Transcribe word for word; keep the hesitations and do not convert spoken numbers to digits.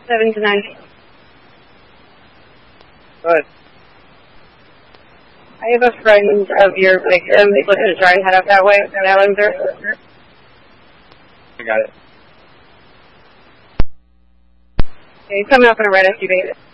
Seven to nine. Good. I have a friend of your victim who's looking to try and head up that way. Islander. I got it. Okay, he's coming up in a red S U V.